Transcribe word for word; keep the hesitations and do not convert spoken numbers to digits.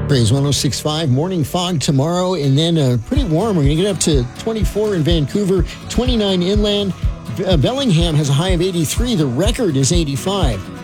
Praise one oh six point five. Morning fog tomorrow, and then uh, pretty warm. We're going to get up to twenty-four in Vancouver, twenty-nine inland. Uh, Bellingham has a high of eighty-three. The record is eighty-five.